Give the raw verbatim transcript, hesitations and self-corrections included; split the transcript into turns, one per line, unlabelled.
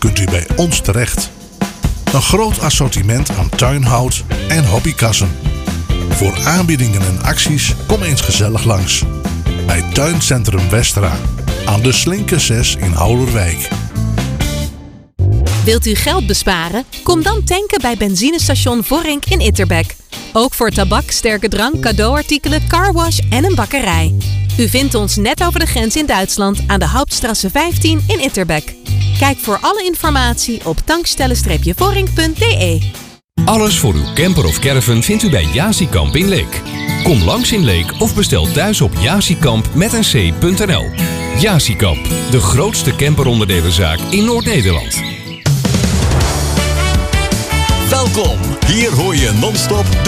kunt u bij ons terecht. Een groot assortiment aan tuinhout en hobbykassen. Voor aanbiedingen en acties kom eens gezellig langs. Bij Tuincentrum Westra aan de Slinke zes in Houwerwijk.
Wilt u geld besparen? Kom dan tanken bij benzinestation Vorink in Itterbeek. Ook voor tabak, sterke drank, cadeauartikelen, carwash en een bakkerij. U vindt ons net over de grens in Duitsland aan de Hauptstrasse vijftien in Itterbeek. Kijk voor alle informatie op tankstellen vorink punt d e.
Alles voor uw camper of caravan vindt u bij Jasikamp in Leek. Kom langs in Leek of bestel thuis op jasikamp met een c punt n l. Jasikamp, de grootste camperonderdelenzaak in Noord-Nederland.
Welkom, hier hoor je non-stop